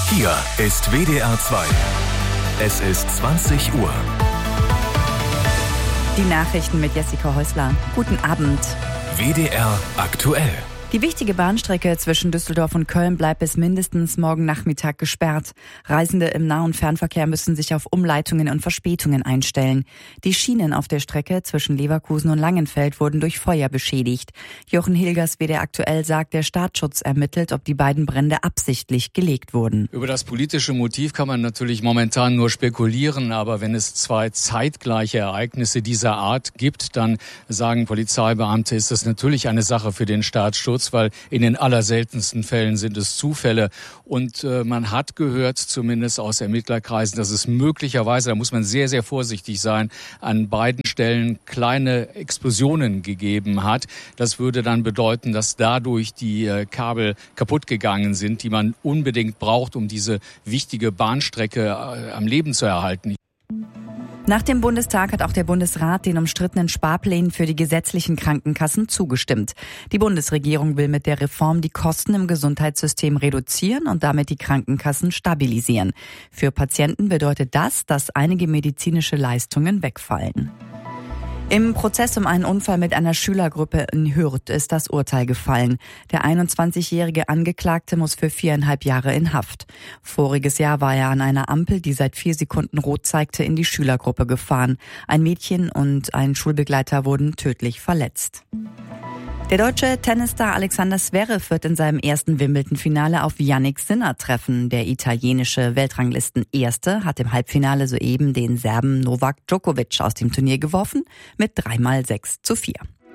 Hier ist WDR 2. Es ist 20 Uhr. Die Nachrichten mit Jessica Häusler. Guten Abend. WDR aktuell. Die wichtige Bahnstrecke zwischen Düsseldorf und Köln bleibt bis mindestens morgen Nachmittag gesperrt. Reisende im Nah- und Fernverkehr müssen sich auf Umleitungen und Verspätungen einstellen. Die Schienen auf der Strecke zwischen Leverkusen und Langenfeld wurden durch Feuer beschädigt. Jochen Hilgers, WDR aktuell, sagt, der Staatsschutz ermittelt, ob die beiden Brände absichtlich gelegt wurden. Über das politische Motiv kann man natürlich momentan nur spekulieren, aber wenn es zwei zeitgleiche Ereignisse dieser Art gibt, dann sagen Polizeibeamte, ist das natürlich eine Sache für den Staatsschutz, weil in den allerseltensten Fällen sind es Zufälle. Und man hat gehört, zumindest aus Ermittlerkreisen, dass es möglicherweise, da muss man sehr, sehr vorsichtig sein, an beiden Stellen kleine Explosionen gegeben hat. Das würde dann bedeuten, dass dadurch die Kabel kaputt gegangen sind, die man unbedingt braucht, um diese wichtige Bahnstrecke am Leben zu erhalten. Nach dem Bundestag hat auch der Bundesrat den umstrittenen Sparplänen für die gesetzlichen Krankenkassen zugestimmt. Die Bundesregierung will mit der Reform die Kosten im Gesundheitssystem reduzieren und damit die Krankenkassen stabilisieren. Für Patienten bedeutet das, dass einige medizinische Leistungen wegfallen. Im Prozess um einen Unfall mit einer Schülergruppe in Hürth ist das Urteil gefallen. Der 21-jährige Angeklagte muss für 4,5 Jahre in Haft. Voriges Jahr war er an einer Ampel, die seit 4 Sekunden rot zeigte, in die Schülergruppe gefahren. Ein Mädchen und ein Schulbegleiter wurden tödlich verletzt. Der deutsche Tennisstar Alexander Zverev wird in seinem ersten Wimbledon-Finale auf Jannik Sinner treffen. Der italienische Weltranglisten-Erste hat im Halbfinale soeben den Serben Novak Djokovic aus dem Turnier geworfen mit 3:6:4.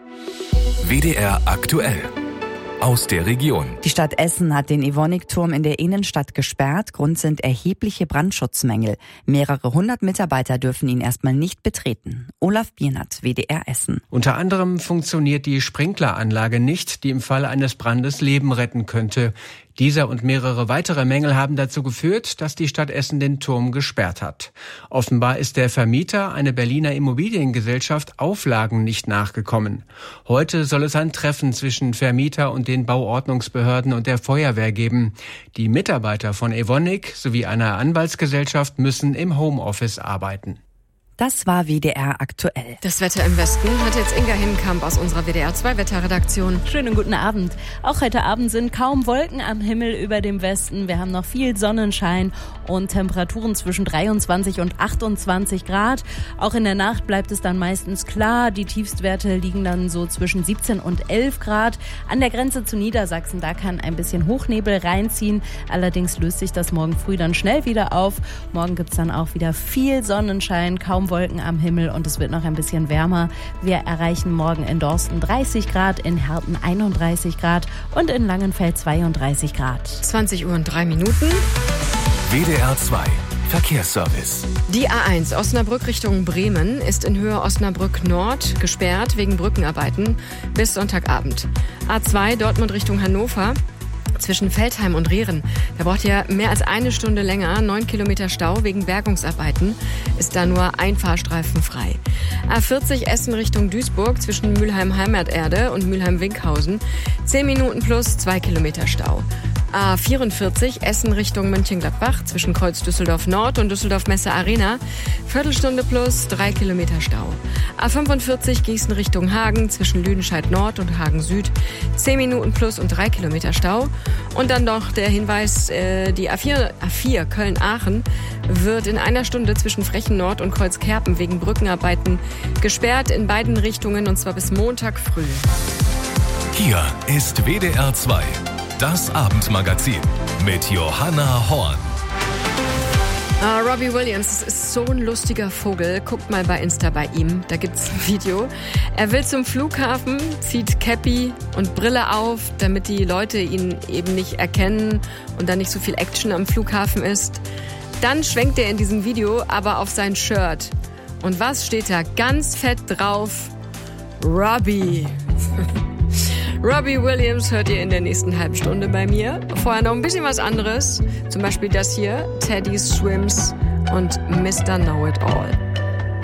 WDR aktuell. Aus der Region. Die Stadt Essen hat den Evonik-Turm in der Innenstadt gesperrt. Grund sind erhebliche Brandschutzmängel. Mehrere 100 Mitarbeiter dürfen ihn erstmal nicht betreten. Olaf Biernat, WDR Essen. Unter anderem funktioniert die Sprinkleranlage nicht, die im Fall eines Brandes Leben retten könnte. Dieser und mehrere weitere Mängel haben dazu geführt, dass die Stadt Essen den Turm gesperrt hat. Offenbar ist der Vermieter, eine Berliner Immobiliengesellschaft, Auflagen nicht nachgekommen. Heute soll es ein Treffen zwischen Vermieter und den Bauordnungsbehörden und der Feuerwehr geben. Die Mitarbeiter von Evonik sowie einer Anwaltsgesellschaft müssen im Homeoffice arbeiten. Das war WDR aktuell. Das Wetter im Westen hat jetzt Inga Hinkamp aus unserer WDR 2 Wetterredaktion. Schönen guten Abend. Auch heute Abend sind kaum Wolken am Himmel über dem Westen. Wir haben noch viel Sonnenschein und Temperaturen zwischen 23 und 28 Grad. Auch in der Nacht bleibt es dann meistens klar. Die Tiefstwerte liegen dann so zwischen 17 und 11 Grad. An der Grenze zu Niedersachsen, da kann ein bisschen Hochnebel reinziehen. Allerdings löst sich das morgen früh dann schnell wieder auf. Morgen gibt's dann auch wieder viel Sonnenschein, kaum Wolken am Himmel und es wird noch ein bisschen wärmer. Wir erreichen morgen in Dorsten 30 Grad, in Herten 31 Grad und in Langenfeld 32 Grad. 20 Uhr und 3 Minuten. WDR 2 Verkehrsservice. Die A1 Osnabrück Richtung Bremen ist in Höhe Osnabrück Nord gesperrt wegen Brückenarbeiten bis Sonntagabend. A2 Dortmund Richtung Hannover. Zwischen Veltheim und Rehren. Da braucht ihr mehr als eine Stunde länger. 9 Kilometer Stau wegen Bergungsarbeiten. Ist da nur ein Fahrstreifen frei. A40 Essen Richtung Duisburg zwischen Mülheim-Heimaterde und Mülheim-Winkhausen. 10 Minuten plus 2 Kilometer Stau. A44 Essen Richtung Mönchengladbach zwischen Kreuz Düsseldorf Nord und Düsseldorf Messe Arena. Viertelstunde plus 3 Kilometer Stau. A45 Gießen Richtung Hagen zwischen Lüdenscheid Nord und Hagen Süd. 10 Minuten plus und 3 Kilometer Stau. Und dann noch der Hinweis, die A4 Köln-Aachen wird in einer Stunde zwischen Frechen Nord und Kreuzkerpen wegen Brückenarbeiten gesperrt in beiden Richtungen und zwar bis Montag früh. Hier ist WDR 2. Das Abendmagazin mit Johanna Horn. Robbie Williams ist so ein lustiger Vogel. Guckt mal bei Insta bei ihm, da gibt's ein Video. Er will zum Flughafen, zieht Cappy und Brille auf, damit die Leute ihn eben nicht erkennen und dann nicht so viel Action am Flughafen ist. Dann schwenkt er in diesem Video aber auf sein Shirt. Und was steht da ganz fett drauf? Robbie. Robbie Williams hört ihr in der nächsten halben Stunde bei mir. Vorher noch ein bisschen was anderes. Zum Beispiel das hier, Teddy Swims und Mr. Know It All.